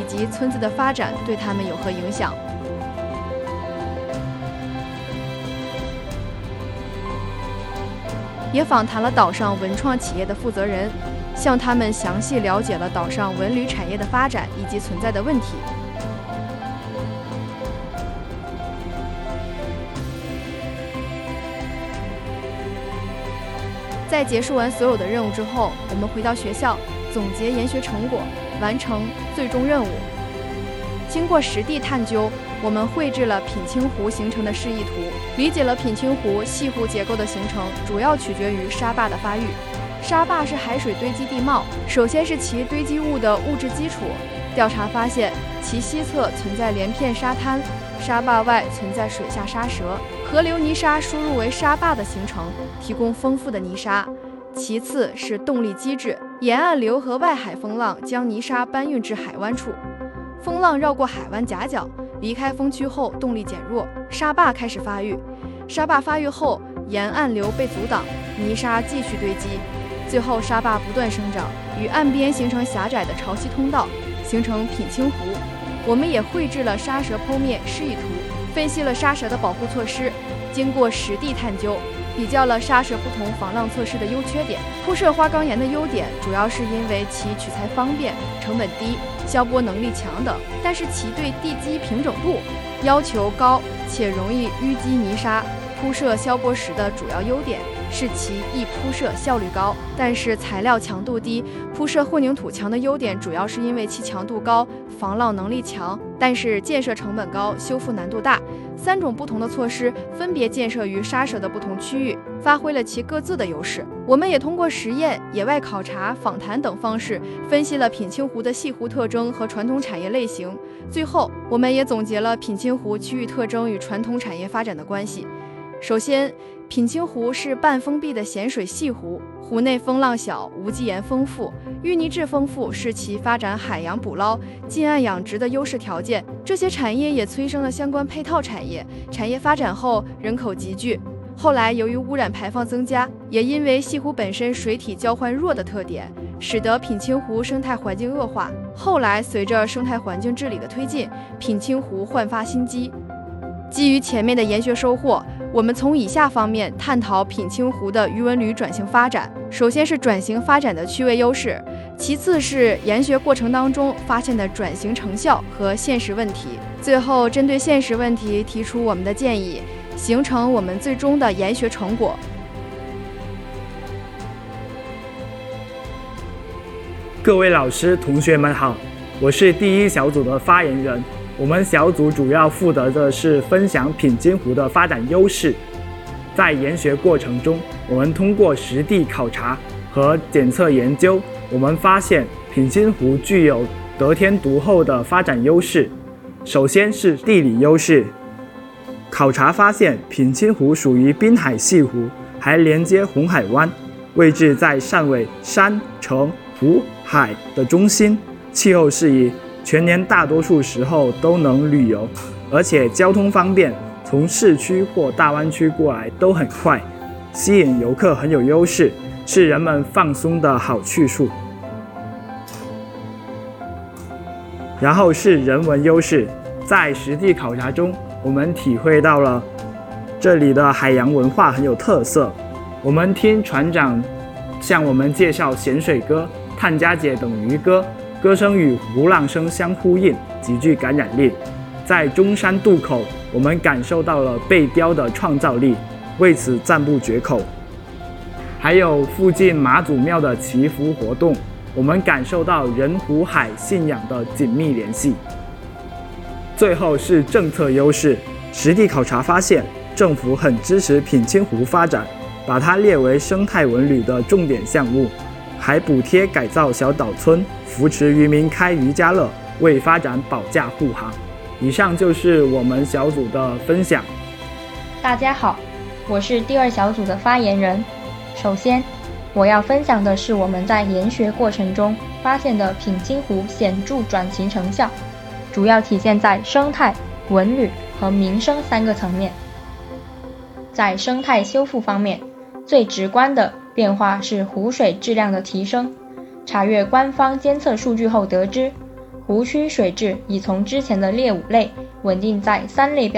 以及村子的发展对他们有何影响。也访谈了岛上文创企业的负责人，向他们详细了解了岛上文旅产业的发展以及存在的问题。在结束完所有的任务之后，我们回到学校，总结研学成果，完成最终任务。经过实地探究，我们绘制了品清湖形成的示意图，理解了品清湖细湖结构的形成主要取决于沙坝的发育。沙坝是海水堆积地貌，首先是其堆积物的物质基础。调查发现，其西侧存在连片沙滩，沙坝外存在水下沙蛇，河流泥沙输入为沙坝的形成，提供丰富的泥沙。其次是动力机制，沿岸流和外海风浪将泥沙搬运至海湾处，风浪绕过海湾夹角，离开风区后动力减弱，沙坝开始发育。沙坝发育后，沿岸流被阻挡，泥沙继续堆积，最后沙坝不断生长，与岸边形成狭窄的潮汐通道，形成品清湖。我们也绘制了沙蛇剖面示意图，分析了沙蛇的保护措施。经过实地探究，比较了沙蛇不同防浪措施的优缺点。铺设花岗岩的优点主要是因为其取材方便、成本低、消波能力强等，但是其对地基平整度要求高且容易淤积泥沙。铺设消波石的主要优点是其易铺设效率高，但是材料强度低。铺设混凝土墙的优点主要是因为其强度高、防浪能力强，但是建设成本高、修复难度大。3种不同的措施分别建设于沙蛇的不同区域，发挥了其各自的优势。我们也通过实验、野外考察、访谈等方式，分析了品清湖的细湖特征和传统产业类型。最后，我们也总结了品清湖区域特征与传统产业发展的关系。首先，品清湖是半封闭的咸水细湖，湖内风浪小，无机盐丰富，淤泥质丰富，是其发展海洋捕捞、近岸养殖的优势条件。这些产业也催生了相关配套产业，产业发展后人口集聚。后来由于污染排放增加，也因为西湖本身水体交换弱的特点，使得品清湖生态环境恶化。后来随着生态环境治理的推进，品清湖焕发新机。基于前面的研学收获，我们从以下方面探讨品清湖的渔文旅转型发展。首先是转型发展的趣味优势，其次是研学过程当中发现的转型成效和现实问题，最后针对现实问题提出我们的建议，形成我们最终的研学成果。 各位老师、同学们好，我是第一小组的发言人。我们小组主要负责的是分享品清湖的发展优势。在研学过程中，我们通过实地考察和检测研究，我们发现品清湖具有得天独厚的发展优势。首先是地理优势，考察发现品清湖属于滨海细湖，还连接红海湾，位置在汕尾山、城、湖、海的中心，气候适宜，全年大多数时候都能旅游，而且交通方便，从市区或大湾区过来都很快，吸引游客很有优势，是人们放松的好去处。然后是人文优势，在实地考察中，我们体会到了这里的海洋文化很有特色。我们听船长向我们介绍咸水歌、探家姐等渔歌，歌声与湖浪声相呼应，极具感染力。在中山渡口，我们感受到了贝雕的创造力，为此赞不绝口。还有附近妈祖庙的祈福活动，我们感受到人湖海信仰的紧密联系。最后是政策优势，实地考察发现，政府很支持品清湖发展，把它列为生态文旅的重点项目，还补贴改造小岛村，扶持渔民开渔家乐，为发展保驾护航。以上就是我们小组的分享。 大家好，我是第二小组的发言人。首先，我要分享的是我们在研学过程中发现的品清湖显著转型成效，主要体现在生态、文旅和民生3个层面。在生态修复方面，最直观的变化是湖水质量的提升。查阅官方监测数据后得知， 湖区水质已从之前的列5类稳定在3类标